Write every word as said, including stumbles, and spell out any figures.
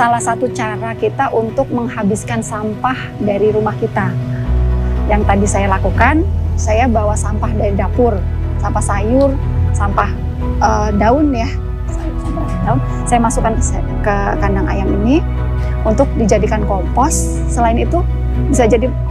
salah satu cara kita untuk menghabiskan sampah dari rumah kita. Yang tadi saya lakukan, saya bawa sampah dari dapur, sampah sayur, sampah uh, daun ya, sampah daun. Saya masukkan ke kandang ayam ini untuk dijadikan kompos. Selain itu bisa jadi